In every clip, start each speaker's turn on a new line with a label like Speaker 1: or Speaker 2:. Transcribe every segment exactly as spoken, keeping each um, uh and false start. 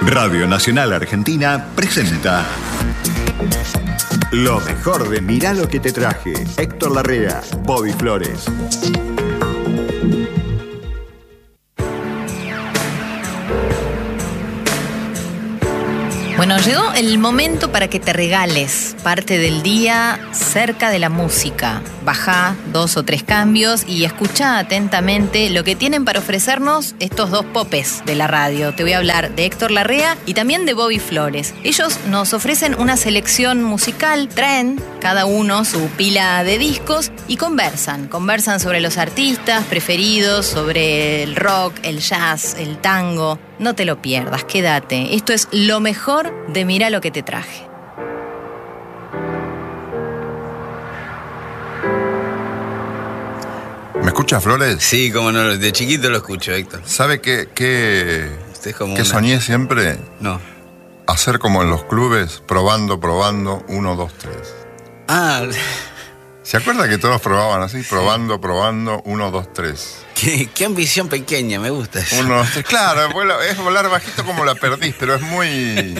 Speaker 1: Radio Nacional Argentina presenta lo mejor de Mirá lo que te traje. Héctor Larrea, Bobby Flores.
Speaker 2: Bueno, llegó el momento para que te regales parte del día cerca de la música. Bajá dos o tres cambios y escuchá atentamente lo que tienen para ofrecernos estos dos popes de la radio. Te voy a hablar de Héctor Larrea y también de Bobby Flores. Ellos nos ofrecen una selección musical, traen cada uno su pila de discos y conversan. Conversan sobre los artistas preferidos, sobre el rock, el jazz, el tango. No te lo pierdas, quédate. Esto es lo mejor de Mirá lo que te traje.
Speaker 3: ¿Me escucha, Flores?
Speaker 4: Sí, como no, de chiquito lo escucho, Héctor.
Speaker 3: ¿Sabe qué, qué,
Speaker 4: Usted es como
Speaker 3: qué
Speaker 4: una...
Speaker 3: soñé siempre?
Speaker 4: No.
Speaker 3: Hacer como en los clubes, probando, probando, uno, dos, tres.
Speaker 4: Ah,
Speaker 3: ¿Se acuerda que todos probaban así? Probando, probando, uno, dos, tres.
Speaker 4: qué, qué ambición pequeña, me gusta eso.
Speaker 3: Uno, dos, tres. Claro, es volar bajito como la perdís, pero es muy,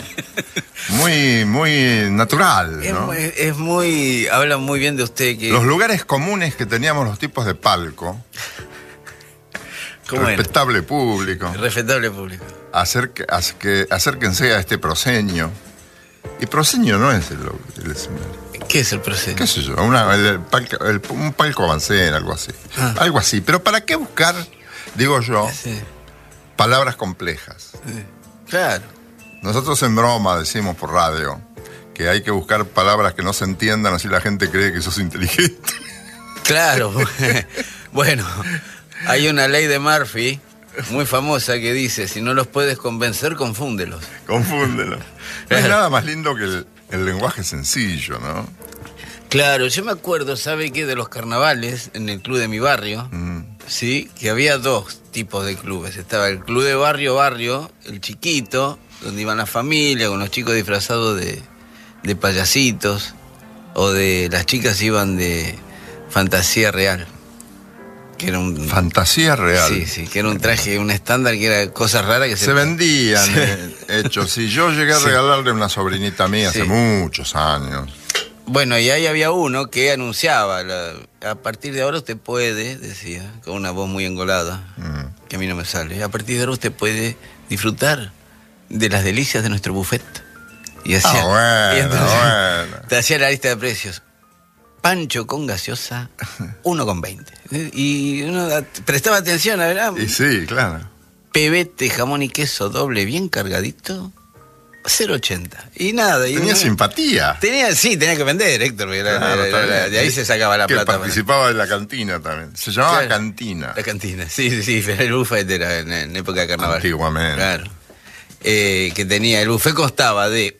Speaker 3: muy, muy natural,
Speaker 4: Es,
Speaker 3: ¿no?
Speaker 4: muy, es muy... Habla muy bien de usted que...
Speaker 3: Los lugares comunes que teníamos los tipos de palco,
Speaker 4: ¿Cómo era?
Speaker 3: respetable público,
Speaker 4: Respetable público.
Speaker 3: acerque, acerque, acérquense a este proseño. Y proseño no es el, el escenario.
Speaker 4: ¿Qué es el proceso?
Speaker 3: ¿Qué sé yo? Una, el, el palco, el, un palco avancé, algo así.
Speaker 4: Ah.
Speaker 3: Algo así. Pero ¿para qué buscar, digo yo,
Speaker 4: Sí,
Speaker 3: palabras complejas?
Speaker 4: sí. Claro.
Speaker 3: Nosotros en broma decimos por radio que hay que buscar palabras que no se entiendan, así la gente cree que sos inteligente.
Speaker 4: Claro. Bueno, hay una ley de Murphy muy famosa que dice, si no los puedes convencer, confúndelos.
Speaker 3: Confúndelo. No hay nada más lindo que el, el lenguaje sencillo, ¿no?
Speaker 4: Claro, yo me acuerdo, ¿sabe qué? De los carnavales en el club de mi barrio,
Speaker 3: Mm.
Speaker 4: sí, que había dos tipos de clubes. Estaba el club de barrio, barrio, el chiquito, donde iban las familias, con los chicos disfrazados de, de payasitos, o de las chicas iban de fantasía real. Que era un...
Speaker 3: Fantasía real.
Speaker 4: Sí, sí, que era un traje, un estándar, que era cosas raras que se...
Speaker 3: Se vendían
Speaker 4: Sí.
Speaker 3: eh, hechos. Sí, yo llegué a
Speaker 4: Sí.
Speaker 3: regalarle a una sobrinita mía
Speaker 4: Sí.
Speaker 3: hace muchos años.
Speaker 4: Bueno, y ahí había uno que anunciaba, la- a partir de ahora usted puede, decía, con una voz muy engolada,
Speaker 3: Mm.
Speaker 4: que a mí no me sale, a partir de ahora usted puede disfrutar de las delicias de nuestro buffet. Y hacía,
Speaker 3: Ah, bueno,
Speaker 4: y entonces,
Speaker 3: bueno.
Speaker 4: te hacía la lista de precios. Pancho con gaseosa, uno con veinte. Y uno da- prestaba atención, a ver,
Speaker 3: Y sí, claro.
Speaker 4: pebete, jamón y queso doble bien cargadito, cero ochenta. Y nada. Y
Speaker 3: Tenía
Speaker 4: uno-
Speaker 3: simpatía.
Speaker 4: Tenía, sí, tenía que vender, Héctor. Era-
Speaker 3: Claro,
Speaker 4: era-
Speaker 3: está
Speaker 4: era-
Speaker 3: bien.
Speaker 4: de ahí se sacaba la
Speaker 3: que
Speaker 4: plata.
Speaker 3: participaba de la cantina también. Se llamaba
Speaker 4: Claro.
Speaker 3: cantina.
Speaker 4: La cantina, sí, sí, sí, pero el buffet era en, en época de carnaval.
Speaker 3: Antiguamente.
Speaker 4: Claro. Eh, que tenía, el buffet constaba de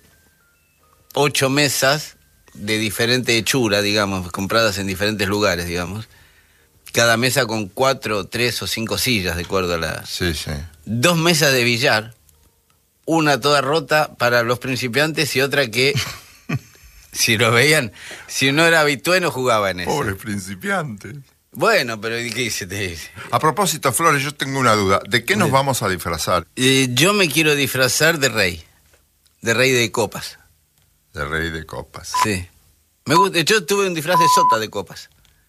Speaker 4: ocho mesas de diferente hechura, digamos, compradas en diferentes lugares, digamos. Cada mesa con cuatro, tres o cinco sillas, de acuerdo a la...
Speaker 3: Sí, sí.
Speaker 4: Dos mesas de billar, una toda rota para los principiantes y otra que, si lo veían, si uno era habitué no jugaba en eso.
Speaker 3: Pobres principiantes.
Speaker 4: Bueno, pero ¿qué dice? Te dice?
Speaker 3: A propósito, Flores, yo tengo una duda. ¿De qué nos
Speaker 4: Bien.
Speaker 3: vamos a disfrazar?
Speaker 4: Eh, yo me quiero disfrazar de rey, de rey de copas.
Speaker 3: De rey de copas.
Speaker 4: Sí. Me gusta, yo tuve un disfraz de sota de copas.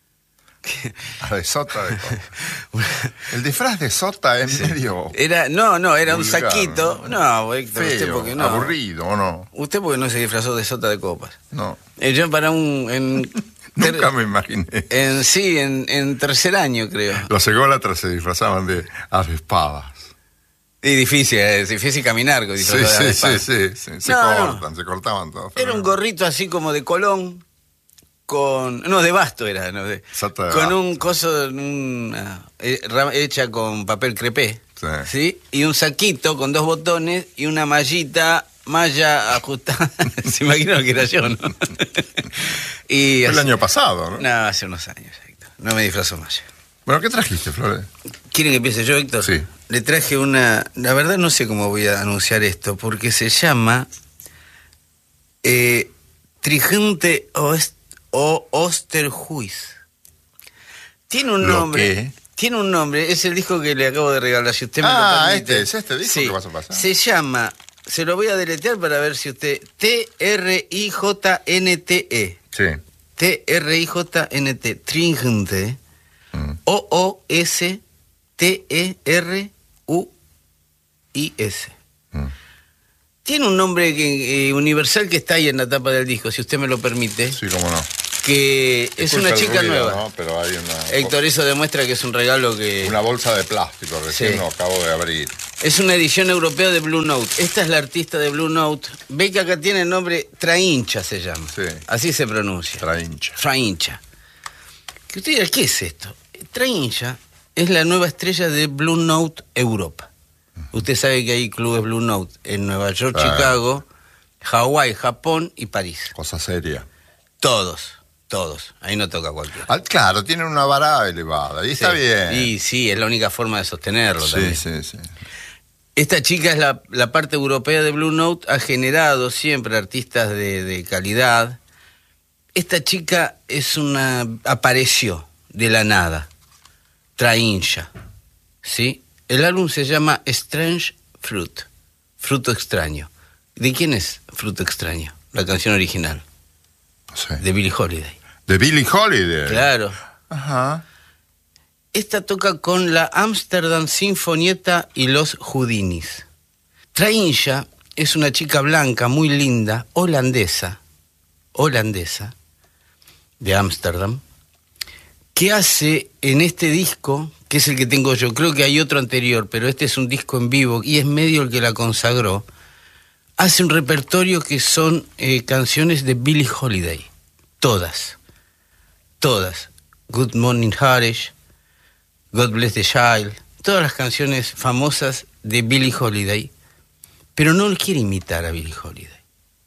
Speaker 3: Ah, de sota de copas. El disfraz de sota es medio
Speaker 4: Era, no, no, era un
Speaker 3: vulgar,
Speaker 4: saquito. No, Héctor, usted
Speaker 3: feo,
Speaker 4: porque no.
Speaker 3: aburrido, ¿o no?
Speaker 4: Usted porque no se disfrazó de sota de copas.
Speaker 3: No.
Speaker 4: Eh, yo para un... En,
Speaker 3: Nunca me imaginé.
Speaker 4: En, sí, en, en tercer año, creo.
Speaker 3: Los ególatras se disfrazaban de avespadas.
Speaker 4: Y difícil, es difícil caminar con
Speaker 3: Sí,
Speaker 4: disfrazado de
Speaker 3: sí, sí,
Speaker 4: avispa.
Speaker 3: sí, sí. Se
Speaker 4: No, no.
Speaker 3: cortan, se cortaban todos.
Speaker 4: Era un gorrito así como de Colón, con... No, de basto era, no, de,
Speaker 3: Sota de
Speaker 4: con
Speaker 3: basto.
Speaker 4: un coso, una, eh, ra- hecha con papel crepé,
Speaker 3: Sí.
Speaker 4: ¿sí? Y un saquito con dos botones y una mallita, malla ajustada. Se imaginan que era yo, ¿no? y
Speaker 3: Fue el
Speaker 4: así-
Speaker 3: año pasado, ¿no?
Speaker 4: No, hace unos años, Héctor. No me disfrazo más.
Speaker 3: Bueno, ¿qué trajiste, Flores?
Speaker 4: ¿Quieren que empiece yo, Héctor?
Speaker 3: Sí.
Speaker 4: Le traje una... La verdad no sé cómo voy a anunciar esto, porque se llama eh, Trigente Oest, o Osterhuis. Tiene un
Speaker 3: ¿Lo
Speaker 4: nombre...
Speaker 3: qué?
Speaker 4: Tiene un nombre, es el disco que le acabo de regalar, si usted me
Speaker 3: Ah,
Speaker 4: lo permite.
Speaker 3: este, ¿es este disco
Speaker 4: Sí.
Speaker 3: que vas a pasar?
Speaker 4: Se llama se lo voy a deletrear para ver si usted... T R I J N T E.
Speaker 3: Sí.
Speaker 4: T R I J N T. Tringente. Mm. O O S T E R U I S. Mm. Tiene un nombre que, eh, universal que está ahí en la tapa del disco, si usted me lo permite.
Speaker 3: Sí, cómo no.
Speaker 4: Que es
Speaker 3: Escucha
Speaker 4: una chica
Speaker 3: ruido,
Speaker 4: nueva.
Speaker 3: ¿no? Pero hay una...
Speaker 4: Héctor, eso demuestra que es un regalo que...
Speaker 3: Una bolsa de plástico, recién
Speaker 4: Sí.
Speaker 3: lo acabo de abrir.
Speaker 4: Es una edición europea de Blue Note. Esta es la artista de Blue Note. Ve que acá tiene el nombre Traincha, se llama.
Speaker 3: Sí.
Speaker 4: Así se pronuncia.
Speaker 3: Traincha.
Speaker 4: Traincha. Que usted dirá, ¿qué es esto? Traincha es la nueva estrella de Blue Note Europa. Uh-huh. Usted sabe que hay clubes Blue Note en Nueva York, ah. Chicago, Hawái, Japón y París.
Speaker 3: Cosa seria.
Speaker 4: Todos. Todos, ahí no toca cualquiera.
Speaker 3: Ah, claro, tienen una vara elevada, y sí, está bien.
Speaker 4: Y sí, es la única forma de sostenerlo
Speaker 3: sí,
Speaker 4: también.
Speaker 3: Sí, sí, sí.
Speaker 4: Esta chica es la, la parte europea de Blue Note, ha generado siempre artistas de, de calidad. Esta chica es una... apareció de la nada, Traincha, ¿sí? El álbum se llama Strange Fruit, Fruto Extraño. ¿De quién es Fruto Extraño? La canción original.
Speaker 3: Sí.
Speaker 4: De Billie Holiday.
Speaker 3: De Billie Holiday.
Speaker 4: Claro.
Speaker 3: Ajá.
Speaker 4: Esta toca con la Amsterdam Sinfonietta y los Houdinis. Traincha es una chica blanca, muy linda, holandesa, holandesa, de Ámsterdam, que hace en este disco, que es el que tengo yo, creo que hay otro anterior, pero este es un disco en vivo y es medio el que la consagró, hace un repertorio que son eh, canciones de Billie Holiday. Todas. Todas. Good Morning Harish, God Bless the Child. Todas las canciones famosas de Billie Holiday. Pero no quiere imitar a Billie Holiday.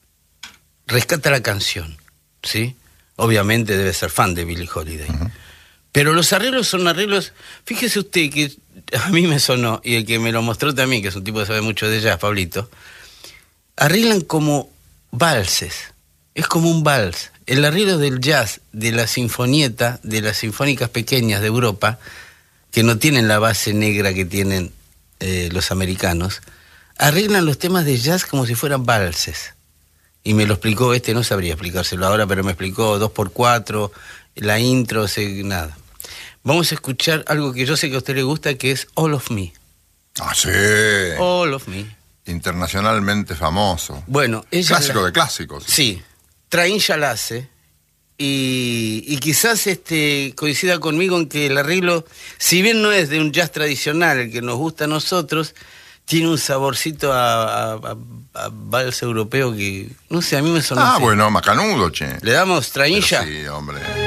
Speaker 4: Rescata la canción, ¿sí? Obviamente debe ser fan de Billie Holiday. Uh-huh. Pero los arreglos son arreglos... Fíjese usted que a mí me sonó, y el que me lo mostró también, que es un tipo que sabe mucho de jazz, Pablito... arreglan como valses, es como un vals. El arreglo del jazz, de la sinfonieta, de las sinfónicas pequeñas de Europa, que no tienen la base negra que tienen eh, los americanos, arreglan los temas de jazz como si fueran valses. Y me lo explicó este, no sabría explicárselo ahora, pero me explicó dos por cuatro, la intro, se, nada. Vamos a escuchar algo que yo sé que a usted le gusta, que es All of Me.
Speaker 3: Ah, sí.
Speaker 4: All of Me.
Speaker 3: Internacionalmente famoso.
Speaker 4: Bueno, ella
Speaker 3: clásico
Speaker 4: la,
Speaker 3: de clásicos.
Speaker 4: Sí, Traincha la hace y, y quizás este coincida conmigo en que el arreglo, si bien no es de un jazz tradicional, el que nos gusta a nosotros, tiene un saborcito a, a, a, a vals europeo que, no sé, a mí me sonó
Speaker 3: Ah,
Speaker 4: así.
Speaker 3: bueno, macanudo, che.
Speaker 4: ¿Le damos Traincha?
Speaker 3: Sí, hombre.